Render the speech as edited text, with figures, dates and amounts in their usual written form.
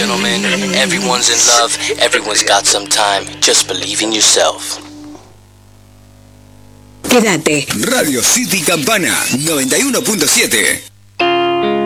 gentlemen, everyone's in love, everyone's got some time. Just believe in yourself. Quédate. Radio City Campana 91.7.